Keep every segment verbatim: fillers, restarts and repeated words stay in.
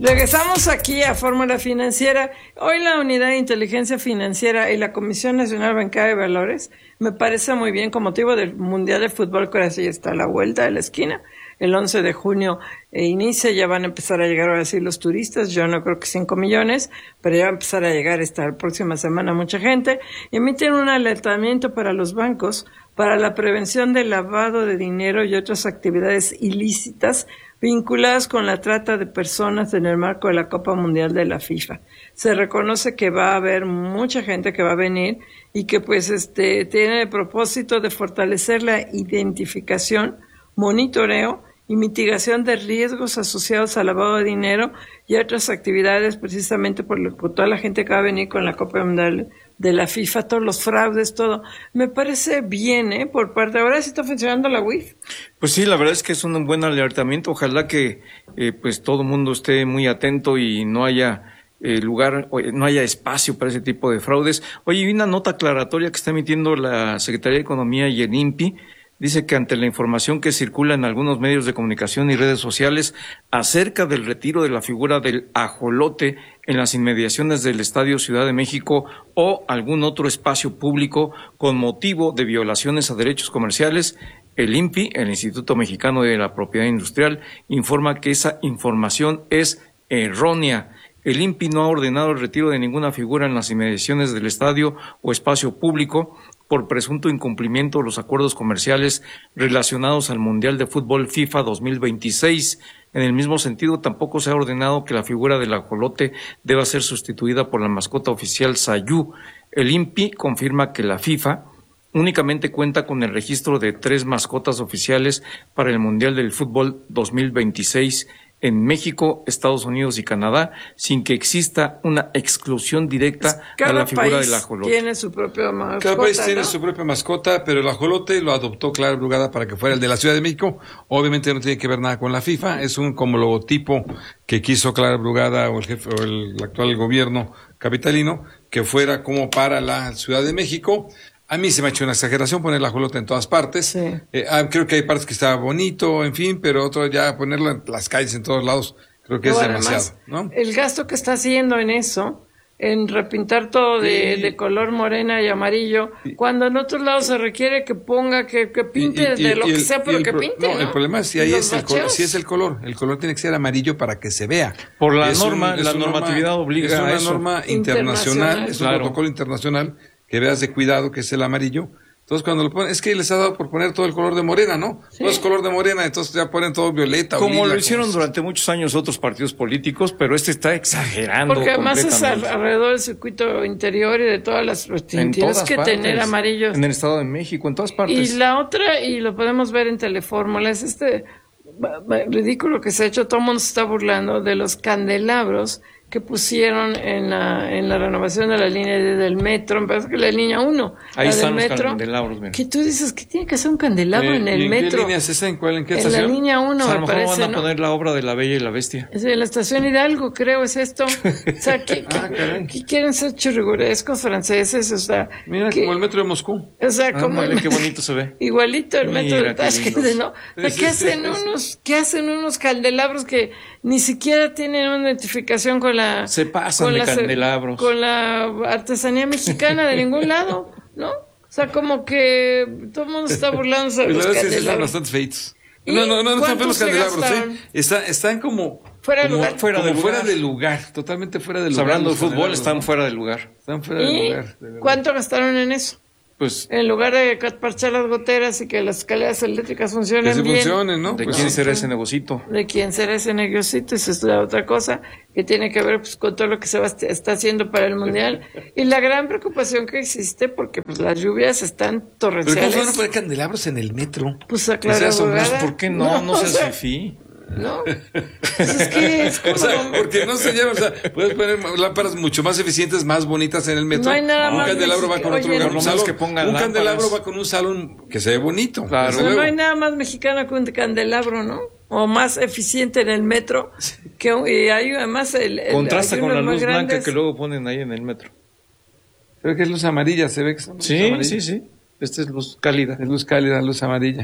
Regresamos aquí a Fórmula Financiera. Hoy la Unidad de Inteligencia Financiera y la Comisión Nacional Bancaria de Valores me parece muy bien con motivo del Mundial de Fútbol que ahora sí está a la vuelta de la esquina. El once de junio eh, inicia, ya van a empezar a llegar ahora sí los turistas, yo no creo que cinco millones, pero ya va a empezar a llegar esta próxima semana mucha gente. Y emiten un alertamiento para los bancos para la prevención del lavado de dinero y otras actividades ilícitas vinculadas con la trata de personas en el marco de la Copa Mundial de la FIFA. Se reconoce que va a haber mucha gente que va a venir y que pues este tiene el propósito de fortalecer la identificación, monitoreo y mitigación de riesgos asociados al lavado de dinero y otras actividades precisamente por, lo, por toda la gente que va a venir con la Copa Mundial de la FIFA, todos los fraudes, todo. Me parece bien, ¿eh? Por parte, ahora sí está funcionando la U I F. Pues sí, la verdad es que es un buen alertamiento. Ojalá que eh, pues todo el mundo esté muy atento y no haya eh, lugar, no haya espacio para ese tipo de fraudes. Oye, y una nota aclaratoria que está emitiendo la Secretaría de Economía y el I N P I. Dice que ante la información que circula en algunos medios de comunicación y redes sociales acerca del retiro de la figura del ajolote en las inmediaciones del Estadio Ciudad de México o algún otro espacio público con motivo de violaciones a derechos comerciales, el I N P I, el Instituto Mexicano de la Propiedad Industrial, informa que esa información es errónea. El I N P I no ha ordenado el retiro de ninguna figura en las inmediaciones del estadio o espacio público por presunto incumplimiento de los acuerdos comerciales relacionados al Mundial de Fútbol FIFA dos mil veintiséis. En el mismo sentido, tampoco se ha ordenado que la figura del ajolote deba ser sustituida por la mascota oficial Sayú. El I N P I confirma que la FIFA únicamente cuenta con el registro de tres mascotas oficiales para el Mundial del Fútbol dos mil veintiséis en México, Estados Unidos y Canadá, sin que exista una exclusión directa Cada a la figura del ajolote. Cada país tiene su propia mascota, Cada país tiene ¿no? su propia mascota, pero el ajolote lo adoptó Clara Brugada para que fuera el de la Ciudad de México. Obviamente no tiene que ver nada con la FIFA, es un como logotipo que quiso Clara Brugada o el jefe o el actual gobierno capitalino, que fuera como para la Ciudad de México. A mí se me ha hecho una exageración poner la ajolote en todas partes. Sí. Eh, ah, creo que hay partes que está bonito, en fin, pero otro ya ponerlo en las calles en todos lados, creo que Pero es además, demasiado, ¿no? El gasto que está haciendo en eso, en repintar todo de, Sí. de color morena y amarillo, Sí. cuando en otros lados se requiere que ponga, que, que pinte Y- y- de lo y que el- sea, y pero el que pro- pinte, no, ¿no? el problema es si ahí Los es el color, bacheos. si es el color, el color tiene que ser amarillo para que se vea. Por la Es un- norma, es la una normatividad norma- obliga es una a eso. norma internacional, Internacional. es un Claro. protocolo internacional que veas de cuidado, que es el amarillo. Entonces cuando lo ponen, es que les ha dado por poner todo el color de morena, ¿no? Sí. Todo es color de morena, entonces ya ponen todo violeta. o Como lila, lo hicieron como- durante muchos años otros partidos políticos, pero este está exagerando Porque además es al- completamente. alrededor del circuito interior y de todas las... pues, En tienes todas que partes. tener amarillos. En el Estado de México, en todas Y partes. la otra, y lo podemos ver en Telefórmula, es este ba- ba- ridículo que se ha hecho, todo el mundo se está burlando de los candelabros que pusieron en la, en la renovación de la línea de- del metro, me parece que la línea uno, Ahí la están del los metro, candelabros, mira. que tú dices que tiene que ser un candelabro Eh, en ¿y el en metro, qué línea es esa? ¿En cuál? ¿En qué en la estación? línea uno O sea, a me lo mejor parece, van a ¿no? poner la obra de La Bella y la Bestia. Es en la estación Hidalgo, creo, es esto. O sea, que, Ah, caray. que quieren ser churrigurescos franceses, o sea... Mira, que- como el metro de Moscú. O sea, como Ándale, el- qué bonito se ve. Igualito el metro Mira, de qué Tashkent, lindos. ¿no? O sea, Sí, ¿qué sí, hacen sí, sí. unos, qué hacen unos candelabros que ni siquiera tienen una identificación con la Se pasan con de la ce- candelabros. con la artesanía mexicana de ningún lado, ¿no? O sea, como que todo el mundo está burlándose de Pues los la verdad es que sí están candelabros. bastante feitos. ¿Y No, no, no, no están cuántos feos los se candelabros, gastaron? ¿eh? Está- están como... Fuera de como- lugar. Fuera como de fuera lugar. de lugar, totalmente fuera de Pues lugar. hablando de los fútbol, candelabros, están ¿no? fuera de lugar. Están fuera de ¿Y lugar. de verdad. cuánto gastaron en eso? Pues, En lugar de parchar las goteras y que las escaleras eléctricas Que funcionen sí bien. funcionen, ¿no? ¿de Pues quién sí. será ese negocito? De quién será ese negocito, esa es la otra cosa que tiene que ver pues, con todo lo que se va, está haciendo para el mundial y la gran preocupación que existe porque pues las lluvias están Pero ¿cómo torrenciales. van a poner candelabros en el metro? Pues a O sea, Clara son- Brugada, Pues, ¿por qué no? No, o seas sea, fifí. no, pues es que es como O sea, porque no se lleva, o sea, puedes poner lámparas mucho más eficientes, más bonitas en el metro. No hay nada un más candelabro va con mexicano. otro Oye, lugar, por lo un menos salón. que pongan un candelabro lámparas. va con un salón que se ve bonito. Claro. desde pero no luego. hay nada más mexicano que un candelabro, ¿no? O más eficiente en el metro que un- y hay además el, el Contrasta hay con unos la más luz blanca grandes. que luego ponen ahí en el metro. Creo que es luz amarilla, se ve que es luz Sí, amarilla. sí, sí. Esta es luz cálida. Es luz cálida, luz amarilla.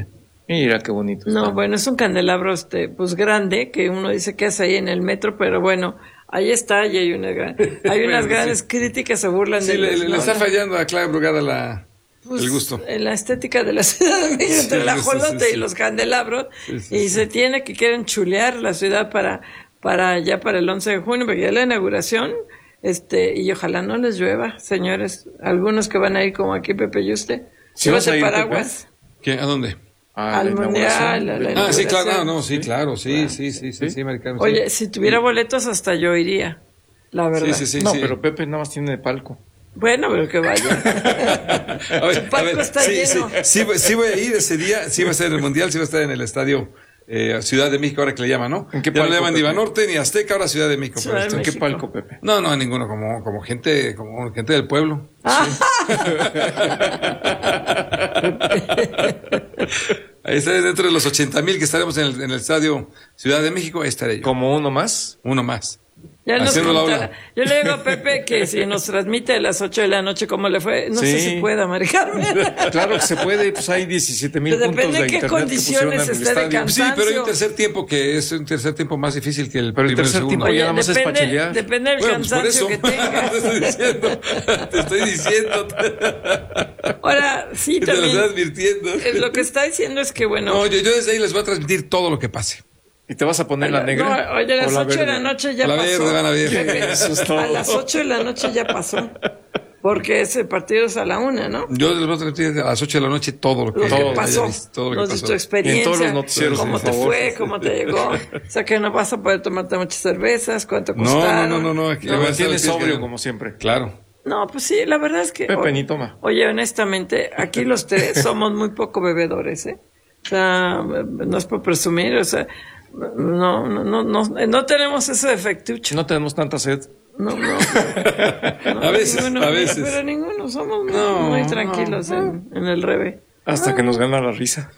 Mira qué bonito. No, está. bueno, es un candelabro este, pues grande, que uno dice que hace ahí en el metro, pero bueno, ahí está y hay, una gran, hay unas Bueno, grandes sí. críticas, se burlan Sí, de le, los- le- le está fallando a Clara Brugada la, pues, el gusto. en la estética de la Ciudad de México, entre el Sí, sí, ajolote sí, sí. y los candelabros, Sí, sí, y sí. se tiene que quieren chulear la ciudad para, para ya para el once de junio, porque ya es la inauguración, este, y ojalá no les llueva, señores, algunos que van a ir como aquí Pepe y usted, ¿Sí vas a ir, paraguas. ¿Qué? ¿A dónde? Ah, al la mundial, inauguración. a la Ah, sí, claro, inauguración. no, no, sí, claro, sí, sí, sí, sí, sí, Mari Carmen, sí. Oye, si tuviera boletos hasta yo iría, la verdad. Sí, sí, sí, No, sí. pero Pepe nada más tiene palco. Bueno, pero que vaya. A ver, Su palco a ver, está sí, lleno. sí, sí, voy- sí voy a ir ese día, sí va a estar en el Mundial, sí va a estar en el estadio eh, Ciudad de México, ahora que le llaman, ¿no? ¿En qué Ya no palco, le llaman ni Pepe? Banorte ni Azteca, ahora Ciudad de México. Ciudad por de esto. ¿En qué México. palco, Pepe? No, no, ninguno, como, como gente, como gente del pueblo. Ahí estaré dentro de los ochenta mil que estaremos en el, en el estadio Ciudad de México, ahí estaré yo. Como uno más. Uno más. Ya nos Haciendo la contará. ola. Yo le digo a Pepe que si nos transmite a las ocho de la noche cómo le fue, no sé Sí. si pueda, Mari Carmen. Claro que se puede, pues hay diecisiete mil Pero puntos depende de de qué internet que pusieron condiciones en el esté de estadio. cansancio. Sí, pero hay un tercer tiempo que es un tercer tiempo más difícil que el Pero el primer tercer segundo. tiempo Oye, ya nada más es depende, pachelear. depende del Bueno, pues por cansancio eso que te tengas. estoy diciendo, te estoy diciendo, Ahora, sí, te lo también. estoy advirtiendo. eh, Lo que está diciendo es que, bueno. No, yo, yo desde ahí les voy a transmitir todo lo que pase. ¿Y te vas a poner la negra? No, oye, a o las la ocho de la verde? noche ya La pasó. verde van a ver. Eso es todo. A las ocho de la noche ya pasó. Porque ese partido es a la una, ¿no? Yo les voy a transmitir a las ocho de la noche todo lo que, Lo que haya pasó, visto, todo lo que nos de pasó. tu experiencia, Y en todos los noticieros, cómo por te favor. fue, cómo te llegó, o sea que no vas a poder tomarte muchas cervezas, cuánto No, costaron. no, no, no, aquí Lo le voy a hacer mantienes los pies sobrio que- como siempre. Claro. No, pues sí, la verdad es que... Pepe, o- ni toma. Oye, honestamente, aquí los tres somos muy poco bebedores, ¿eh? O sea, no es por presumir, o sea, no, no, no, no, no tenemos ese defectucho. No tenemos tanta sed. No, no. No, A veces, ninguno, a veces. Pero ninguno, somos muy, No, muy no, tranquilos no. En, en el reve. Hasta que nos gana la risa.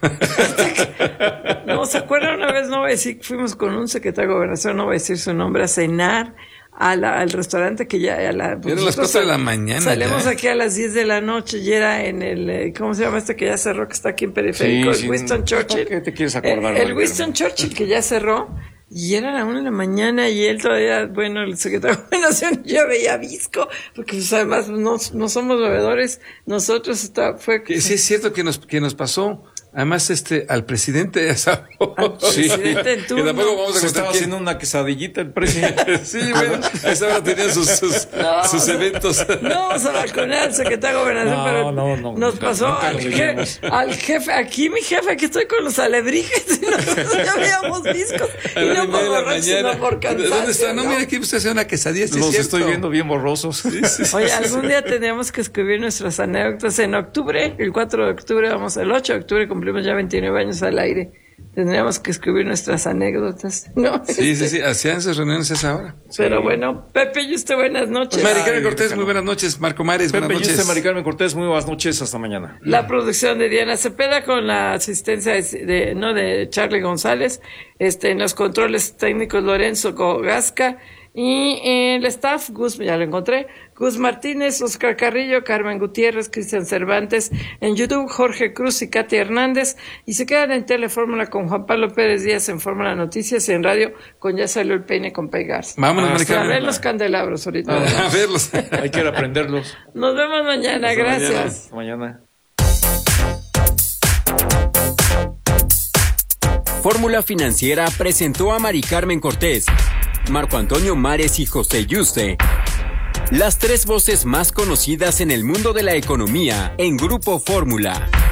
No, ¿se acuerdan una vez? No voy a decir, fuimos con un secretario de Gobernación, no voy a decir su nombre, a cenar a la, al restaurante que ya... A la, pues Eran las nosotros cuatro de la mañana Salimos ya. aquí a las diez de la noche y era en el... eh, ¿Cómo se llama este que ya cerró, que está aquí en Periférico? Sí, el sí, Winston ¿por Churchill. qué te quieres acordar, El, el Mari Winston Carmen? Churchill que ya cerró. Y era la una de la mañana y él todavía, bueno, el secretario de Gobernación ya veía visco, porque pues además no, no somos bebedores, nosotros está, fue... Que sí es cierto que nos, que nos pasó, además, este, al presidente, esa Al presidente en que turno. tampoco vamos a Se contar estaba quién. haciendo una quesadillita el presidente. Sí, bueno, a esa hora tenían sus, sus, No. sus eventos. No vamos a balconear al secretario de Gobernación, No, pero no, no, nos nunca, pasó nunca al, lo je- diríamos. al jefe, aquí mi jefe, aquí estoy con los alebrijes y nosotros ya veíamos viscos A y las no nueve de por la borrachos, sino mañana. por cansancio. ¿Dónde está? No, ¿no? mira, aquí usted hace una quesadilla, sí es Los cierto. estoy viendo bien borrosos. Oye, algún día tenemos que escribir nuestras anécdotas. En octubre, el cuatro de octubre, vamos, el ocho de octubre cumplimos ya veintinueve años al aire. Tendríamos que escribir nuestras anécdotas, ¿no? Sí, sí, Este, sí, hacían esas reuniones a esa hora. Pero bueno, Pepe y usted, buenas noches. Mari Carmen Ay, Cortés, Ricardo. muy buenas noches. Marco Mares, buenas Pepe, yo noches. soy Mari Carmen Cortés, muy buenas noches, hasta mañana. La producción de Diana Cepeda con la asistencia de, de- no de Charlie González, este en los controles técnicos Lorenzo Gasca y el staff Gus, ya lo encontré, Gus Martínez, Oscar Carrillo, Carmen Gutiérrez, Cristian Cervantes, en YouTube Jorge Cruz y Katy Hernández, y se quedan en Telefórmula con Juan Pablo Pérez Díaz en Fórmula Noticias y en radio con Ya Salió el Peine con Pay Garza. Vámonos, Mari A ver Carmen. los candelabros ahorita. A verlos. Hay que ir a aprenderlos. Nos vemos mañana, Hasta mañana. gracias. Hasta mañana. Fórmula Financiera presentó a Mari Carmen Cortés, Marco Antonio Mares y José Yuste, las tres voces más conocidas en el mundo de la economía en Grupo Fórmula.